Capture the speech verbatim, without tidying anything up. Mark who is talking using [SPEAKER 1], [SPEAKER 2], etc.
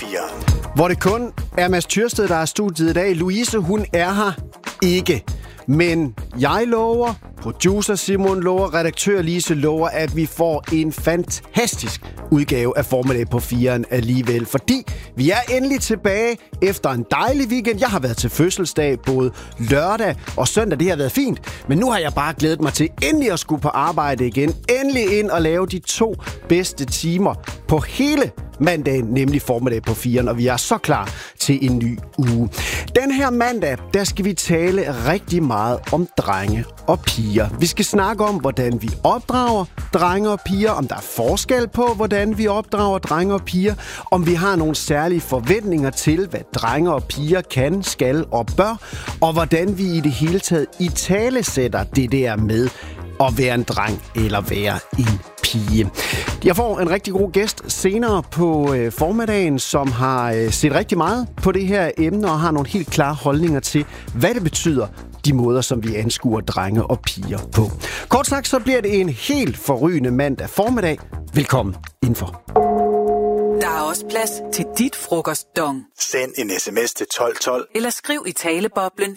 [SPEAKER 1] fireren.
[SPEAKER 2] Hvor det kun er Mads Tyrsted, der er studiet i dag. Louise, hun er her ikke. Men jeg lover, producer Simon lover, redaktør Lise lover, at vi får en fantastisk udgave af Formiddag på fireren alligevel. Fordi vi er endelig tilbage efter en dejlig weekend. Jeg har været til fødselsdag både lørdag og søndag. Det har været fint. Men nu har jeg bare glædet mig til endelig at skulle på arbejde igen. Endelig ind og lave de to bedste timer på hele mandagen, nemlig Formiddag på fireren, og vi er så klar til en ny uge. Den her mandag, der skal vi tale rigtig meget om drenge og piger. Vi skal snakke om, hvordan vi opdrager drenge og piger, om der er forskel på, hvordan vi opdrager drenge og piger, om vi har nogle særlige forventninger til, hvad drenge og piger kan, skal og bør, og hvordan vi i det hele taget italesætter det der med at være en dreng eller være en pige. Jeg får en rigtig god gæst senere på øh, formiddagen, som har øh, set rigtig meget på det her emne og har nogle helt klare holdninger til, hvad det betyder, de måder, som vi anskuer drenge og piger på. Kort sagt, så bliver det en helt forrygende mandag formiddag. Velkommen indenfor.
[SPEAKER 3] Der er også plads til dit frokostdong.
[SPEAKER 1] Send en sms til tolv tolv.
[SPEAKER 3] Eller skriv i taleboblen